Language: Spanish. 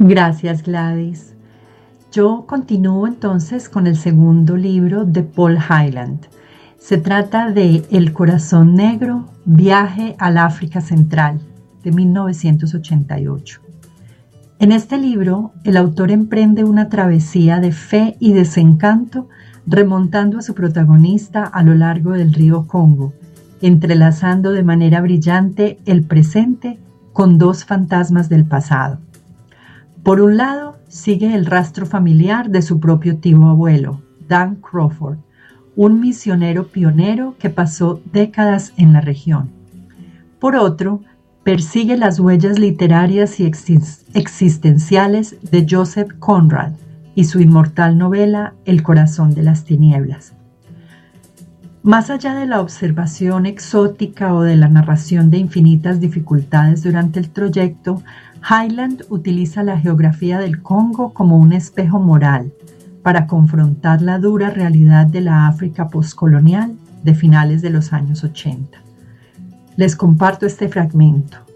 Gracias, Gladys. Yo continúo entonces con el segundo libro de Paul Hyland. Se trata de El corazón negro, viaje al África Central, de 1988. En este libro, el autor emprende una travesía de fe y desencanto, remontando a su protagonista a lo largo del río Congo, entrelazando de manera brillante el presente con dos fantasmas del pasado. Por un lado, sigue el rastro familiar de su propio tío abuelo, Dan Crawford, un misionero pionero que pasó décadas en la región. Por otro, persigue las huellas literarias y existenciales de Joseph Conrad y su inmortal novela El corazón de las tinieblas. Más allá de la observación exótica o de la narración de infinitas dificultades durante el trayecto, Hyland utiliza la geografía del Congo como un espejo moral para confrontar la dura realidad de la África postcolonial de finales de los años 80. Les comparto este fragmento.